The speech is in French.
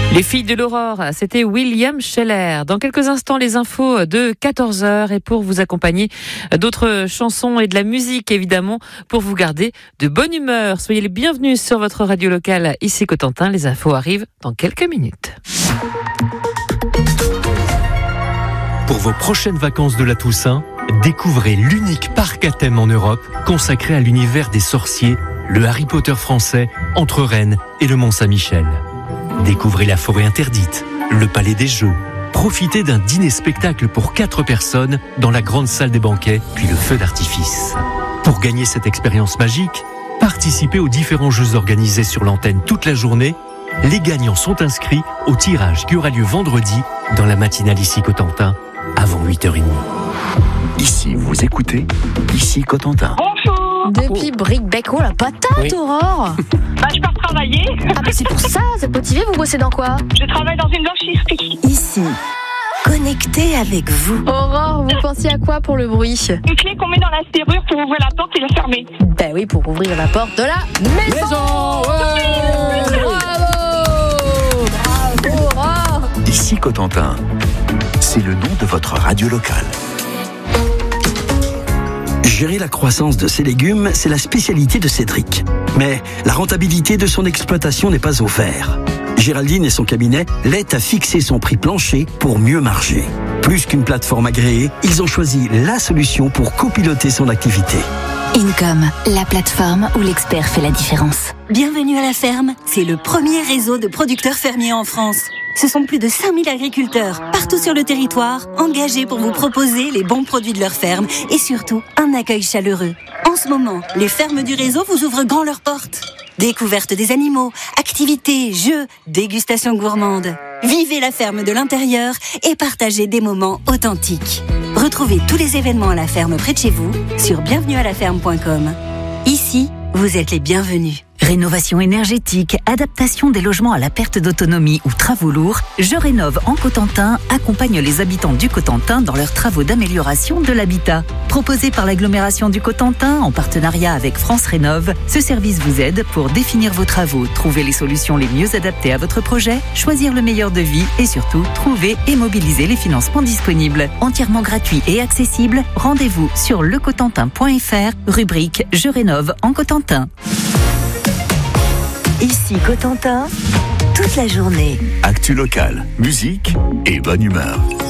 Les filles de l'aurore, c'était William Scheller. Dans quelques instants, les infos de 14h et pour vous accompagner, d'autres chansons et de la musique évidemment pour vous garder de bonne humeur. Soyez les bienvenus sur votre radio locale ici Cotentin. Les infos arrivent dans quelques minutes. Pour vos prochaines vacances de la Toussaint, découvrez l'unique parc à thème en Europe consacré à l'univers des sorciers, le Harry Potter français, entre Rennes et le Mont-Saint-Michel. Découvrez la forêt interdite, le palais des jeux. Profitez d'un dîner-spectacle pour 4 personnes dans la grande salle des banquets, puis le feu d'artifice. Pour gagner cette expérience magique, participez aux différents jeux organisés sur l'antenne toute la journée. Les gagnants sont inscrits au tirage qui aura lieu vendredi dans la matinale ici Cotentin, avant 8h30. Ici, vous écoutez, ici Cotentin. Bonjour. Depuis Brickbeck, oh la patate, oui. Aurore. Je pars travailler. Ah bah c'est pour ça, vous êtes motivé, vous bossez dans quoi? Je travaille dans une blanchisserie. Ici, connecté avec vous. Aurore, vous pensiez à quoi pour le bruit? Une clé qu'on met dans la serrure pour ouvrir la porte et la fermer. Ben oui, pour ouvrir la porte de la maison. Ouais. Bravo Aurore. Ici Cotentin, c'est le nom de votre radio locale. Gérer la croissance de ses légumes, c'est la spécialité de Cédric. Mais la rentabilité de son exploitation n'est pas au vert. Géraldine et son cabinet l'aident à fixer son prix plancher pour mieux marger. Plus qu'une plateforme agréée, ils ont choisi la solution pour copiloter son activité. Incom, la plateforme où l'expert fait la différence. Bienvenue à la ferme, c'est le premier réseau de producteurs fermiers en France. Ce sont plus de 5000 agriculteurs, partout sur le territoire, engagés pour vous proposer les bons produits de leur ferme et surtout un accueil chaleureux. En ce moment, les fermes du réseau vous ouvrent grand leurs portes. Découverte des animaux, activités, jeux, dégustation gourmande. Vivez la ferme de l'intérieur et partagez des moments authentiques. Retrouvez tous les événements à la ferme près de chez vous sur bienvenuealaferme.com. Ici, vous êtes les bienvenus. Rénovation énergétique, adaptation des logements à la perte d'autonomie ou travaux lourds, Je Rénove en Cotentin accompagne les habitants du Cotentin dans leurs travaux d'amélioration de l'habitat. Proposé par l'agglomération du Cotentin en partenariat avec France Rénove, ce service vous aide pour définir vos travaux, trouver les solutions les mieux adaptées à votre projet, choisir le meilleur devis et surtout trouver et mobiliser les financements disponibles. Entièrement gratuit et accessible, rendez-vous sur lecotentin.fr, rubrique Je Rénove en Cotentin. Ici Cotentin, toute la journée. Actu locale, musique et bonne humeur.